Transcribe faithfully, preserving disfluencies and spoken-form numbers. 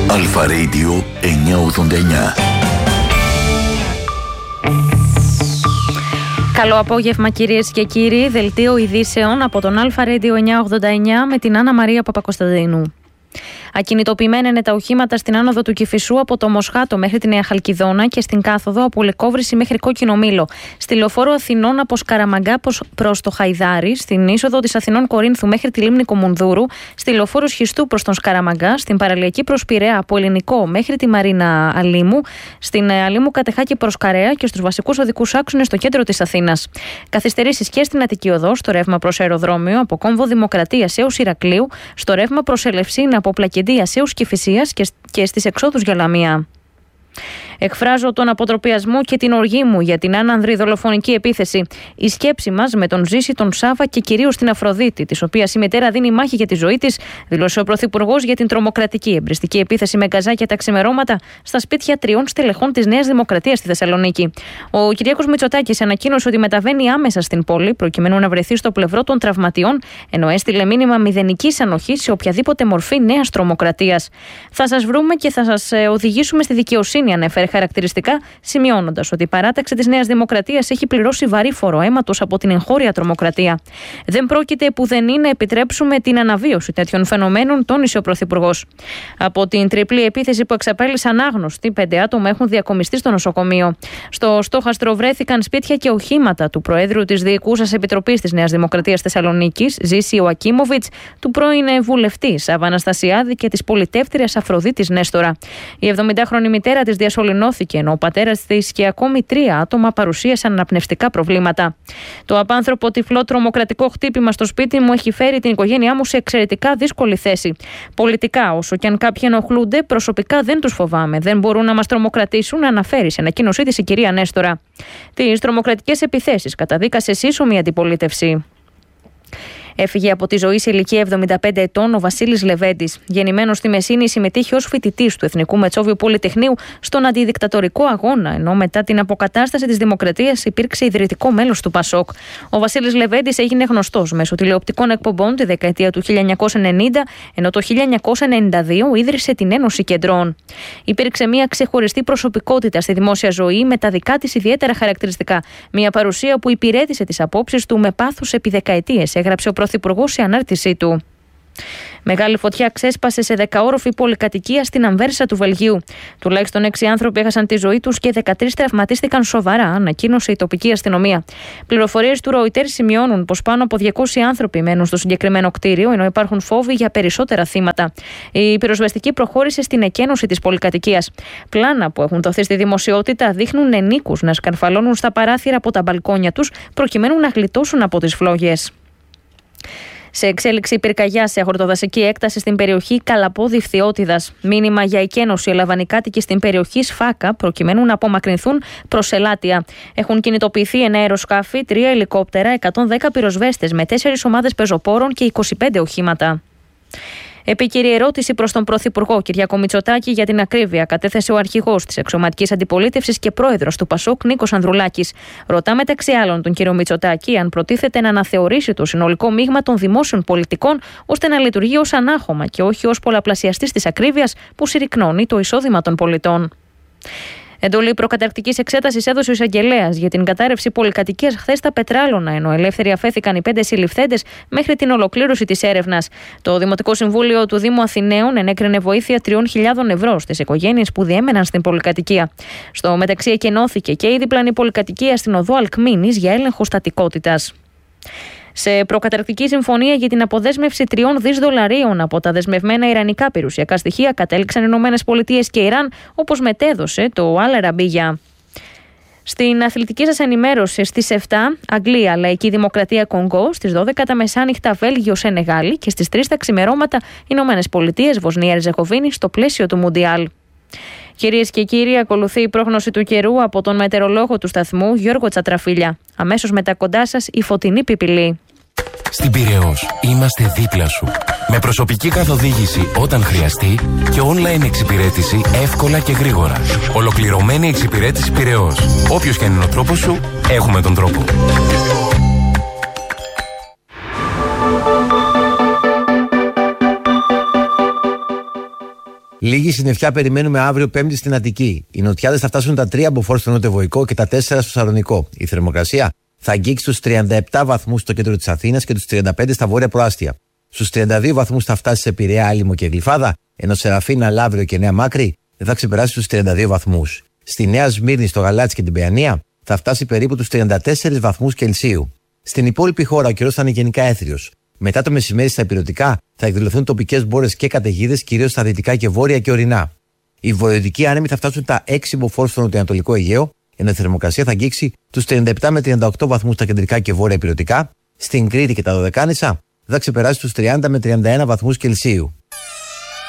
Αλφα Radio εννιακόσια ογδόντα εννιά. Καλό απόγευμα κυρίες και κύριοι, δελτίο ειδήσεων από τον Αλφα Radio εννιακόσια ογδόντα εννιά με την Άννα Μαρία Παπακοσταντίνου. Ακινητοποιημένα είναι τα οχήματα στην άνοδο του Κηφισού από το Μοσχάτο μέχρι τη Νέα Χαλκιδόνα και στην κάθοδο από Λεκόβρηση μέχρι Κόκκινο Μήλο. Στη λεωφόρο Αθηνών από Σκαραμαγκά προς το Χαϊδάρι, στην είσοδο της Αθηνών Κορίνθου μέχρι τη λίμνη Κομουνδούρου, στη λεωφόρο Σχιστού προς τον Σκαραμαγκά, στην παραλιακή προς Πειραιά από Ελληνικό μέχρι τη Μαρίνα Αλήμου, στην Αλήμου Κατεχάκη προς Καρέα και στους βασικούς οδικούς άξονες στο κέντρο της Αθήνας. Καθυστερήσεις και στην Αττική Οδό, στο ρεύμα προς αεροδρόμιο από Κόμβο Δημοκρατίας έως Ηρακλείου, στο ρεύμα προς Ελευσίνα από Πλακεντίας έως Κηφισίας και, και στις εξόδους για Λαμία. Εκφράζω τον αποτροπιασμό και την οργή μου για την άνανδρη δολοφονική επίθεση. Η σκέψη μας με τον Ζήση, τον Σάβα και κυρίως την Αφροδίτη, της οποίας η μητέρα δίνει μάχη για τη ζωή της, δήλωσε ο Πρωθυπουργός για την τρομοκρατική εμπριστική επίθεση με γκαζάκια τα ξημερώματα στα σπίτια τριών στελεχών της Νέας Δημοκρατίας στη Θεσσαλονίκη. Ο Κυριάκος Μητσοτάκης ανακοίνωσε ότι μεταβαίνει άμεσα στην πόλη προκειμένου να βρεθεί στο πλευρό των τραυματιών, ενώ έστειλε μήνυμα μηδενικής ανοχής σε οποιαδήποτε μορφή νέας τρομοκρατίας. Θα σας βρούμε και θα σας οδηγήσουμε στη δικαιοσύνη, ανέφερε χαρακτηριστικά, σημειώνοντας ότι η παράταξη της Νέας Δημοκρατίας έχει πληρώσει βαρύ φόρο αίματος από την εγχώρια τρομοκρατία. Δεν πρόκειται πουδενή να επιτρέψουμε την αναβίωση τέτοιων φαινομένων, τόνισε ο Πρωθυπουργός. Από την τριπλή επίθεση που εξαπέλυσαν άγνωστοι, πέντε άτομα έχουν διακομιστεί στο νοσοκομείο. Στο στόχαστρο βρέθηκαν σπίτια και οχήματα του Προέδρου της Διοικούσας Επιτροπής της Νέας Δημοκρατίας Θεσσαλονίκης, Ζήση Ιωακίμοβιτς, του πρώην βουλευτή Σάβα Αναστασιάδη και της πολιτεύτριας Αφροδίτης Νέστορα. Η εβδομηντάχρονη μητέρα της διασωληνώθηκε, ενώ ο πατέρας της και ακόμη τρία άτομα παρουσίασαν αναπνευστικά προβλήματα. Το απάνθρωπο τυφλό τρομοκρατικό χτύπημα στο σπίτι μου έχει φέρει την οικογένειά μου σε εξαιρετικά δύσκολη θέση. Πολιτικά, όσο και αν κάποιοι ενοχλούνται, προσωπικά δεν τους φοβάμαι. Δεν μπορούν να μας τρομοκρατήσουν, αναφέρει σε ανακοίνωσή της η κυρία Νέστορα. Τις τρομοκρατικές επιθέσεις καταδίκασε σύσσωμη αντιπολίτευση. Έφυγε από τη ζωή σε ηλικία εβδομήντα πέντε ετών ο Βασίλης Λεβέντης. Γεννημένος στη Μεσίνη, συμμετείχε ως φοιτητής του Εθνικού Μετσόβιου Πολυτεχνείου στον αντιδικτατορικό αγώνα, ενώ μετά την αποκατάσταση της δημοκρατίας υπήρξε ιδρυτικό μέλος του Πασόκ. Ο Βασίλης Λεβέντης έγινε γνωστός μέσω τηλεοπτικών εκπομπών τη δεκαετία του χίλια εννιακόσια ενενήντα, ενώ το χίλια εννιακόσια ενενήντα δύο ίδρυσε την Ένωση Κεντρών. Υπήρξε μια ξεχωριστή προσωπικότητα στη δημόσια ζωή με τα δικά της ιδιαίτερα χαρακτηριστικά. Μια παρουσία που υπηρέτησε τις απόψεις του με πάθος επί δεκαετίες, έγραψε ο Πρωθυπουργός σε ανάρτησή του. Μεγάλη φωτιά ξέσπασε σε δεκαόροφη πολυκατοικία στην Αμβέρσα του Βελγίου. Τουλάχιστον έξι άνθρωποι έχασαν τη ζωή τους και δεκατρείς τραυματίστηκαν σοβαρά, ανακοίνωσε η τοπική αστυνομία. Πληροφορίες του Reuters σημειώνουν πως πάνω από διακόσιοι άνθρωποι μένουν στο συγκεκριμένο κτίριο, ενώ υπάρχουν φόβοι για περισσότερα θύματα. Η πυροσβεστική προχώρησε στην εκένωση της πολυκατοικίας. Πλάνα που έχουν δοθεί στη δημοσιότητα δείχνουν ενίκους να σκαρφαλώνουν στα παράθυρα από τα μπαλκόνια τους προκειμένου να γλιτώσουν από τις φλόγες. Σε εξέλιξη πυρκαγιά σε αγροτοδασική έκταση στην περιοχή Καλαπόδη Φθιώτιδας. Μήνυμα για εκένωση έλαβαν οι κάτοικοι στην περιοχή Σφάκα προκειμένου να απομακρυνθούν προς Ελάτια. Έχουν κινητοποιηθεί ένα αεροσκάφη, τρία ελικόπτερα, εκατόν δέκα πυροσβέστες με τέσσερις ομάδες πεζοπόρων και είκοσι πέντε οχήματα. Επίκαιρη ερώτηση προς τον Πρωθυπουργό Κυριάκο Μητσοτάκη για την ακρίβεια κατέθεσε ο αρχηγός της αξιωματικής αντιπολίτευσης και πρόεδρος του Πασόκ Νίκος Ανδρουλάκης. Ρωτά μεταξύ άλλων τον κύριο Μητσοτάκη αν προτίθεται να αναθεωρήσει το συνολικό μείγμα των δημόσιων πολιτικών ώστε να λειτουργεί ως ανάχωμα και όχι ως πολλαπλασιαστής της ακρίβειας που συρρυκνώνει το εισόδημα των πολιτών. Εντολή προκαταρκτικής εξέτασης έδωσε ο εισαγγελέας για την κατάρρευση πολυκατοικίας χθες στα Πετράλωνα, ενώ ελεύθεροι αφέθηκαν οι πέντε συλληφθέντες μέχρι την ολοκλήρωση της έρευνας. Το Δημοτικό Συμβούλιο του Δήμου Αθηναίων ενέκρινε βοήθεια τριών χιλιάδων ευρώ στις οικογένειες που διέμεναν στην πολυκατοικία. Στο μεταξύ, εκενώθηκε και η διπλανή πολυκατοικία στην οδό Αλκμίνης για έλεγχο στατικότητας. Σε προκαταρκτική συμφωνία για την αποδέσμευση τριών δισεκατομμυρίων δολαρίων από τα δεσμευμένα ιρανικά περιουσιακά στοιχεία κατέληξαν οι Ηνωμένες Πολιτείες και Ιράν, όπως μετέδωσε το Al Arabiya. Στην αθλητική σας ενημέρωση στις επτά, Αγγλία, Λαϊκή Δημοκρατία Κονγκό, στις δώδεκα τα μεσάνυχτα Βέλγιο Σενεγάλη και στις τρεις τα ξημερώματα Ηνωμένες Πολιτείες Βοσνία Ερζεγοβίνη στο πλαίσιο του Μουντιάλ. Κυρίες και κύριοι, ακολουθεί η πρόγνωση του καιρού από τον μετεωρολόγο του σταθμού Γιώργο Τσατραφίλια. Αμέσως μετά κοντά σας η φωτεινή πιπιλή. Στην Πειραιώς είμαστε δίπλα σου. Με προσωπική καθοδήγηση όταν χρειαστεί και online εξυπηρέτηση εύκολα και γρήγορα. Ολοκληρωμένη εξυπηρέτηση Πειραιώς. Όποιος και αν είναι ο τρόπος σου, έχουμε τον τρόπο. Λίγη συννεφιά περιμένουμε αύριο Πέμπτη στην Αττική. Οι νοτιάδες θα φτάσουν τα τρία μποφόρ στο νοτιοβοϊκό και τα τέσσερα στο Σαλονικό. Η θερμοκρασία θα αγγίξει τους τριάντα επτά βαθμούς στο κέντρο της Αθήνας και τους τριάντα πέντε στα βόρεια προάστια. Στους τριάντα δύο βαθμούς θα φτάσει σε Πειραιά, Άλυμο και Γλυφάδα, ενώ Σεραφίνα, Λαύριο και Νέα Μάκρη δεν θα ξεπεράσει τους τριάντα δύο βαθμούς. Στη Νέα Σμύρνη, στο Γαλάτσι και την Παιανία θα φτάσει περίπου τους τριάντα τέσσερις βαθμούς Κελσίου. Στην υπόλοιπη χώρα ο καιρός θα είναι γενικά έθριος. Μετά το μεσημέρι στα ηπειρωτικά θα εκδηλωθούν τοπικές μπόρες και καταιγίδες, κυρίως στα δυτικά και βόρεια και ορεινά. Οι βορειοδυτικοί άνεμοι θα φτάσουν τα έξι μποφόρ στο νοτιοανατολικό Αιγαίο, ενώ η θερμοκρασία θα αγγίξει τους τριάντα επτά με τριάντα οκτώ βαθμούς στα κεντρικά και βόρεια ηπειρωτικά. Στην Κρήτη και τα Δωδεκάνησα θα ξεπεράσει τους τριάντα με τριάντα ένα βαθμούς Κελσίου.